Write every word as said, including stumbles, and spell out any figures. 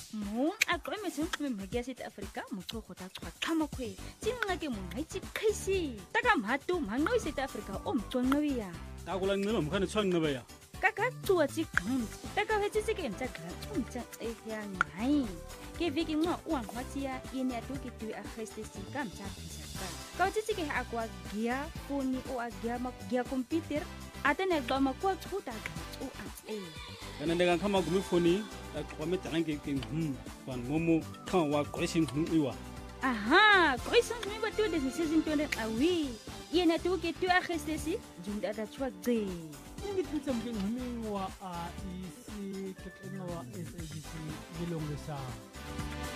mo a qome se mo me ke South Africa mo tlo go ta tswa tlhamo khwe tsinga ke mo ngaitsi khisi taka mhatu mangno South Africa o mtsonqeya takula ncilo mkhane tshwanqebeya kaka tsuwa tsi gqons taka hetsi se ke mtsa gra tsumtsa tsehya ngai ke viki ngwa u anqwathi ya yene ya doki tu a khestesi ka mtsa phisa ka tsi ke akwa gia phone o a gia ma gia computer atene qoma kwa tshuta u a tse kana ndeka khama gumi phone aqwame tsange ke hm ban momo khan wa question hm iwa aha question me ba tu de season twenty awi yena tu ke tu a khestesi junda da tswa gce ngithutse mke ngumi wa a isi ke wa S A B C ngilongisa